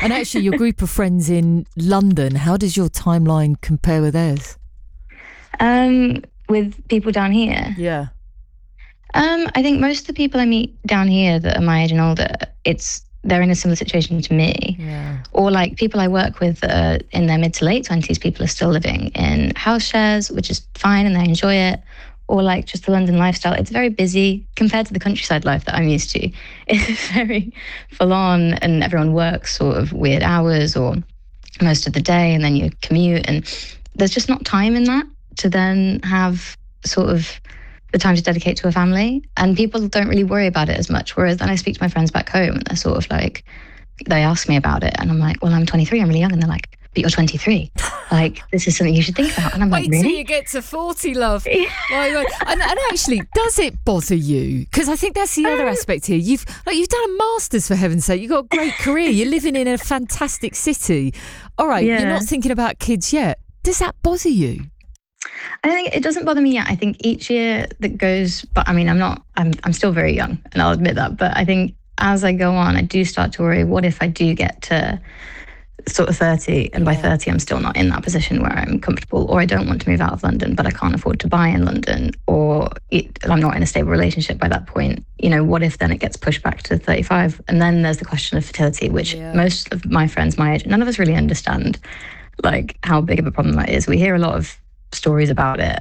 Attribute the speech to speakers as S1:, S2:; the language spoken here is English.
S1: And actually, your group of friends in London, how does your timeline compare with theirs?
S2: With people down here.
S1: Yeah.
S2: I think most of the people I meet down here that are my age and older, they're in a similar situation to me.
S1: Yeah.
S2: Or like people I work with in their mid to late 20s, people are still living in house shares, which is fine and they enjoy it. Or like just the London lifestyle. It's very busy compared to the countryside life that I'm used to. It's very full on and everyone works sort of weird hours or most of the day and then you commute and there's just not time in that to then have sort of the time to dedicate to a family. And people don't really worry about it as much. Whereas then I speak to my friends back home and they're sort of like, they ask me about it and I'm like, well, I'm 23, I'm really young. And they're like, but you're 23. Like, this is something you should think about. And I'm like,
S1: Wait
S2: really?
S1: till you get to 40, love. And actually, does it bother you? Because I think that's the other aspect here. You've done a master's, for heaven's sake. You've got a great career. You're living in a fantastic city. All right, You're not thinking about kids yet. Does that bother you?
S2: I think it doesn't bother me yet. I think each year that goes, but I mean, I'm still very young and I'll admit that. But I think as I go on, I do start to worry, what if I do get to sort of 30 and by 30 I'm still not in that position where I'm comfortable, or I don't want to move out of London but I can't afford to buy in London, or I'm not in a stable relationship by that point. What if then it gets pushed back to 35? And then there's the question of fertility, which most of my friends my age, none of us really understand like how big of a problem that is. We hear a lot of stories about it